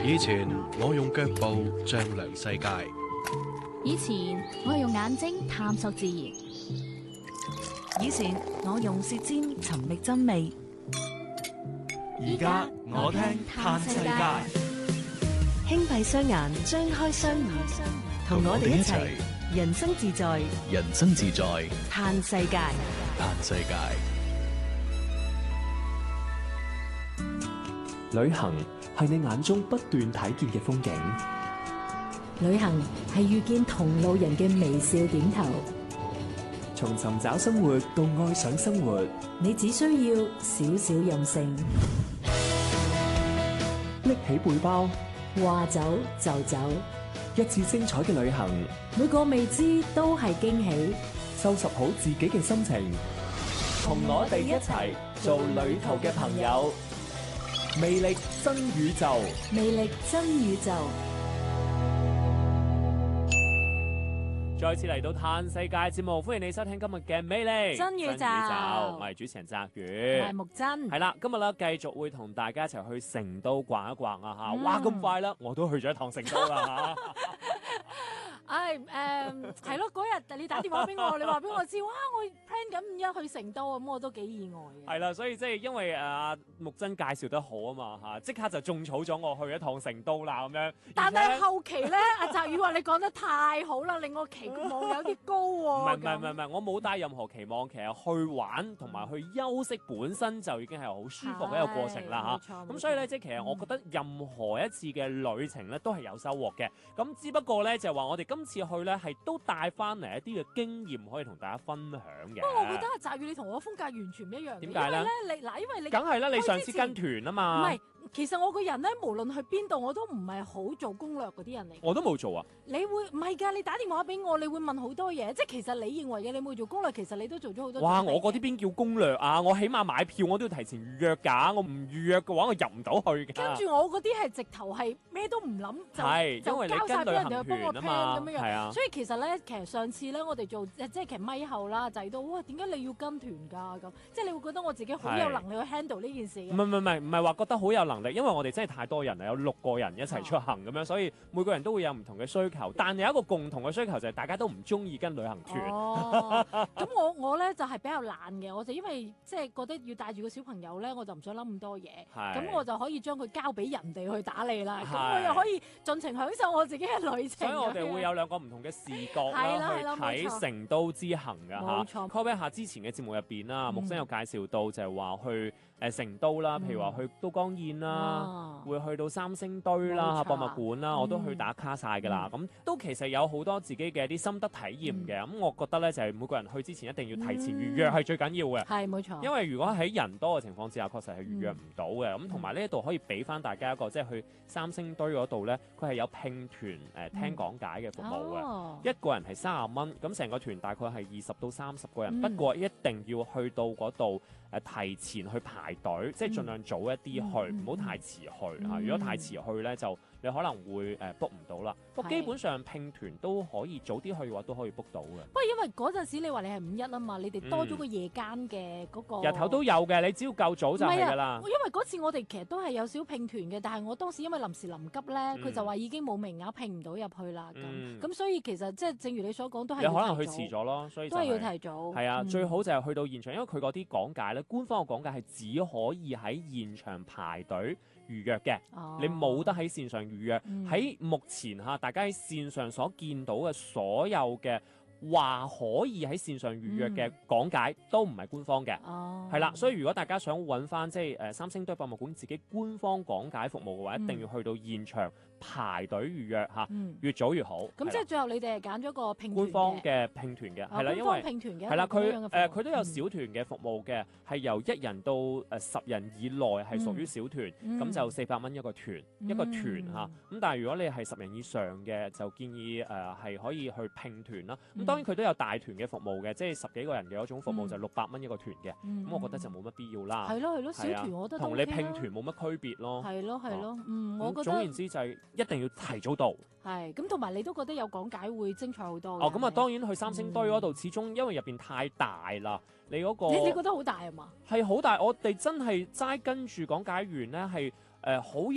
以前我用腳步丈量世界， 以前我係用眼睛探索自然， 以前我用舌尖尋覓真味， 而家我聽嘆世界。 輕閉雙眼，張開雙耳，同我哋一齊人生自在， 人生自在， 嘆世界。 嘆世界。 旅行係你眼中不斷睇見嘅風景， 旅行係遇見同路人嘅微笑點頭。 從尋找生活到愛上生活， 你只需要少少任性， 拎起背包， 話走就走， 一次精彩嘅旅行， 每個未知都係驚喜。 收拾好自己嘅心情，同我哋一齊做旅途嘅朋友。魅力真宇宙， 魅力真宇宙。 再次嚟到嘆世界節目，歡迎你收聽今日嘅魅力真宇宙我係主持人澤宇， 我係木真。 係啦，今日咧繼續會同大家一齊去成都逛一逛啊吓！哇，咁快啦，我都去咗一趟成都啦吓！ 係咯，嗰日你打電話俾我，你話俾我知，哇，我 plan 緊5日去成都，咁我都幾意外嘅。 係啦，所以即係因為木真介紹得好啊嘛吓，即刻就種草咗我去一趟成都啦咁樣。 但係後期咧，阿澤宇話你講得太好啦，令我期望有啲高喎。 唔係，我冇帶任何期望，其實去玩同埋去休息本身就已經係好舒服嘅一個過程啦吓。咁所以咧，即係其實我覺得任何一次嘅旅程咧都係有收穫嘅。咁只不過咧就係話我哋今次去咧係都帶翻嚟一啲嘅經驗可以同大家分享嘅。 不過我覺得阿澤宇你同我風格完全唔一樣。 點解咧？ 因為你梗係啦，你上次跟團啊嘛。 唔係，其實我個人咧，無論去邊度，我都唔係好做攻略嗰啲人嚟。 我都冇做啊。 你會唔係㗎？你打電話俾我，你會問好多嘢。即係其實你認為嘅你冇做攻略，其實你都做咗好多。 哇！我嗰啲邊叫攻略啊？我起碼買票我都要提前預約㗎。我唔預約嘅話，我入唔到去㗎。 跟住我嗰啲係直頭係咩都唔諗就交晒俾人哋去幫我 plan 咁樣樣。係啊。所以其實咧，其實上次咧，我哋做即係其實咪後啦，就係到哇，點解你要跟團㗎咁？即係你會覺得我自己好有能力去 handle 呢件事。唔係話覺得好有能力，因為我哋真係太多人啦，有6個人一齊出行咁樣，所以每個人都會有唔同嘅需求。但有一個共同嘅需求就係大家都唔中意跟旅行團。 咁我咧就係比較懶嘅，我就因為即係覺得要帶住個小朋友咧，我就唔想諗咁多嘢。咁我就可以將佢交俾人哋去打理啦。咁我又可以盡情享受我自己嘅旅程。 所以我哋會有2個唔同嘅視角啦，去睇成都之行㗎嚇。冇錯。call 一下之前嘅節目入邊啦，木生有介紹到就係話去成都啦，譬如話去都江堰啦，會去到三星堆啦、博物館啦，我都去打卡晒㗎啦。咁都其實有好多自己嘅一啲心得體驗嘅。咁我覺得咧就係每個人去之前一定要提前預約係最緊要嘅。 係冇錯。 因為如果喺人多嘅情況之下，確實係預約唔到嘅。咁同埋呢一度可以俾翻大家一個即係去三星堆嗰度咧，佢係有拼團聽講解嘅服務嘅。一個人係30蚊，咁成個團大概係20到30個人。不過一定要去到嗰度提前去排隊，即係盡量早一啲去，唔好太遲去嚇。如果太遲去咧，就你可能會book 唔到啦。不過基本上拼團都可以早啲去嘅話，都可以 book 到嘅。 不過因為嗰陣時你話你係5一啊嘛，你哋多咗個夜間嘅嗰個。 日頭都有嘅，你只要夠早就係㗎啦。 因為嗰次我哋其實都係有少拼團嘅，但係我當時因為臨時臨急咧，佢就話已經冇名額拼唔到入去啦。咁所以其實即係正如你所講，都係你可能去遲咗咯，所以都係要提早。 係啊，最好就係去到現場，因為佢嗰啲講解咧，官方嘅講解係只可以喺現場排隊預約嘅，你冇得喺線上預約。喺目前嚇，大家喺線上所見到嘅所有嘅話可以喺線上預約嘅講解都唔係官方嘅，係啦。所以如果大家想揾翻即係三星堆博物館自己官方講解服務嘅話，一定要去到現場排隊預約嚇，越早越好。 咁即係最後你哋係揀咗個拼團官方嘅拼團嘅，係啦，因為拼團嘅係啦，佢都有小團嘅服務嘅，係由1人到10人以內係屬於小團，咁就400蚊一個團，一個團嚇。咁但係如果你係10人以上嘅，就建議係可以去拼團啦。當然佢都有大團嘅服務嘅，即係10幾個人嘅嗰種服務就600蚊一個團嘅。咁我覺得就冇乜必要啦。 係咯，小團我覺得同你拼團冇乜區別咯。 係咯，我覺得總言之就係一定要提早到。 係咁，同埋你都覺得有講解會精彩好多。 咁啊當然去三星堆嗰度，始終因為入邊太大啦，你嗰個你覺得好大啊嘛？ 係好大，我哋真係齋跟住講解員咧係好